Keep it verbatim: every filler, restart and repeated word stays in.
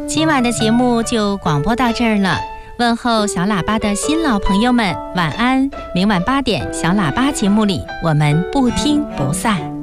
今晚的节目就广播到这儿了。问候小喇叭的新老朋友们，晚安！明晚八点小喇叭节目里，我们不听不散。